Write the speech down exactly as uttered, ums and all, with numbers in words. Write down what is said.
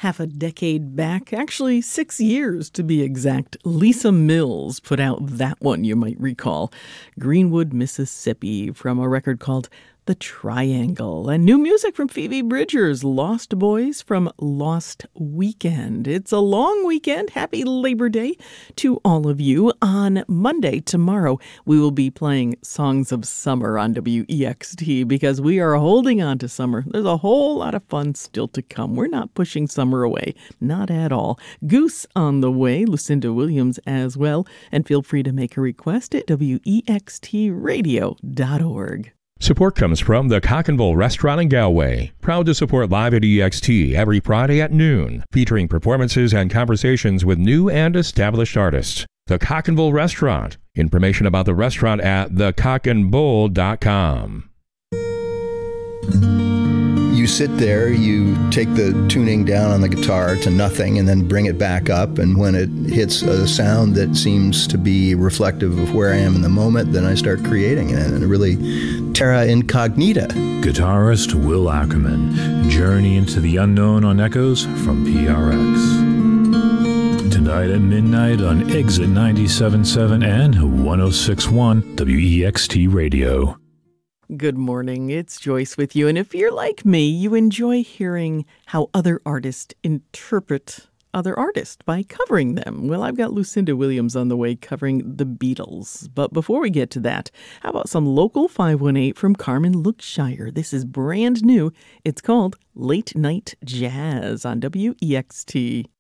half a decade back, actually six years to be exact, Lisa Mills put out that one, you might recall, Greenwood, Mississippi, from a record called The Triangle. And new music from Phoebe Bridgers, Lost Boys from Lost Weekend. It's a long weekend. Happy Labor Day to all of you. On Monday, tomorrow, we will be playing Songs of Summer on W E X T because we are holding on to summer. There's a whole lot of fun still to come. We're not pushing summer away. Not at all. Goose on the way, Lucinda Williams as well. And feel free to make a request at W E X T radio dot org. Support comes from the Cock and Bull Restaurant in Galway. Proud to support Live at E X T every Friday at noon, featuring performances and conversations with new and established artists. The Cock and Bull Restaurant. Information about the restaurant at the cock and bull dot com. You sit there, you take the tuning down on the guitar to nothing and then bring it back up, and when it hits a sound that seems to be reflective of where I am in the moment, then I start creating it, and really terra incognita. Guitarist Will Ackerman, journey into the unknown on Echoes from P R X. Tonight at midnight on Exit ninety-seven point seven and one oh six point one W E X T Radio. Good morning, it's Joyce with you. And if you're like me, you enjoy hearing how other artists interpret other artists by covering them. Well, I've got Lucinda Williams on the way covering the Beatles. But before we get to that, how about some local five one eight from Carmen Lookshire? This is brand new. It's called Late Night Jazz on W E X T.